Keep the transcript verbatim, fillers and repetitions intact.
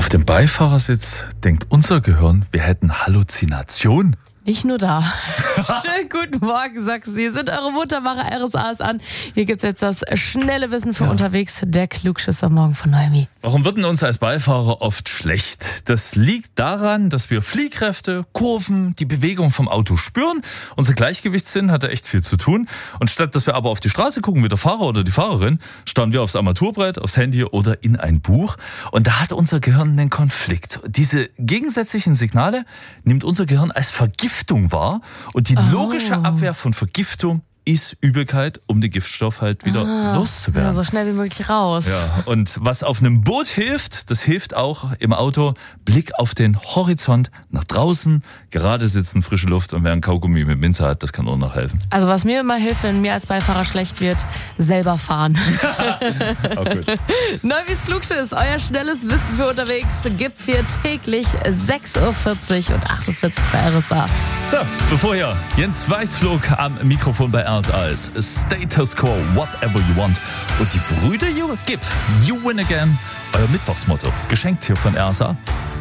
Auf dem Beifahrersitz denkt unser Gehirn, wir hätten Halluzination. Nicht nur da. Schönen guten Morgen, Sachsen. Hier sind eure Muttermacher R S As an. Hier gibt's jetzt das schnelle Wissen für Ja. unterwegs. Der Klugschiss am Morgen von Noemi. Warum wird denn uns als Beifahrer oft schlecht? Das liegt daran, dass wir Fliehkräfte, Kurven, die Bewegung vom Auto spüren. Unser Gleichgewichtssinn hat da echt viel zu tun. Und statt dass wir aber auf die Straße gucken wie der Fahrer oder die Fahrerin, starren wir aufs Armaturenbrett, aufs Handy oder in ein Buch. Und da hat unser Gehirn einen Konflikt. Diese gegensätzlichen Signale nimmt unser Gehirn als Vergiftung wahr. Und die logische Abwehr von Vergiftung ist Übelkeit, um den Giftstoff halt wieder Ah, loszuwerden. Ja, so schnell wie möglich raus. Ja, und was auf einem Boot hilft, das hilft auch im Auto. Blick auf den Horizont, nach draußen, gerade sitzen, frische Luft und wer ein Kaugummi mit Minze hat, das kann auch noch helfen. Also was mir immer hilft, wenn mir als Beifahrer schlecht wird, selber fahren. Auch gut. Neues Klugschiss, euer schnelles Wissen für unterwegs gibt's hier täglich sechs Uhr vierzig und achtundvierzig bei R S A. So, bevor hier Jens Weißflog am Mikrofon bei R S A ist, Status Quo, whatever you want. Und die Brüder Gibb, you win again, euer Mittwochsmotto, geschenkt hier von R S A.